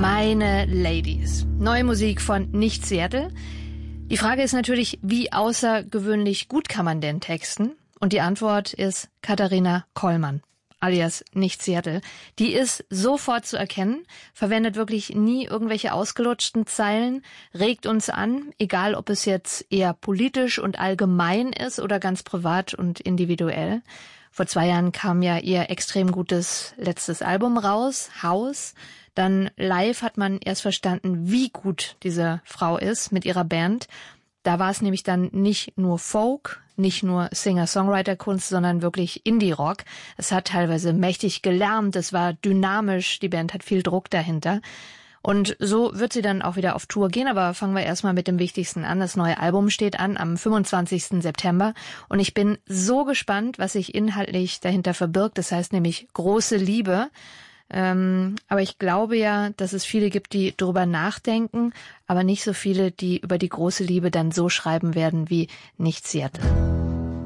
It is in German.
Meine Ladies. Neue Musik von Nicht Seattle. Die Frage ist natürlich, wie außergewöhnlich gut kann man denn texten? Und die Antwort ist Katharina Kollmann, alias Nicht Seattle. Die ist sofort zu erkennen, verwendet wirklich nie irgendwelche ausgelutschten Zeilen, regt uns an, egal ob es jetzt eher politisch und allgemein ist oder ganz privat und individuell. Vor 2 Jahren kam ja ihr extrem gutes letztes Album raus, Haus. Dann live hat man erst verstanden, wie gut diese Frau ist mit ihrer Band. Da war es nämlich dann nicht nur Folk, nicht nur Singer-Songwriter-Kunst, sondern wirklich Indie-Rock. Es hat teilweise mächtig gelärmt, es war dynamisch, die Band hat viel Druck dahinter. Und so wird sie dann auch wieder auf Tour gehen, aber fangen wir erstmal mit dem Wichtigsten an. Das neue Album steht an am 25. September und ich bin so gespannt, was sich inhaltlich dahinter verbirgt. Das heißt nämlich große Liebe. Aber ich glaube ja, dass es viele gibt, die drüber nachdenken, aber nicht so viele, die über die große Liebe dann so schreiben werden wie Nicht Seattle.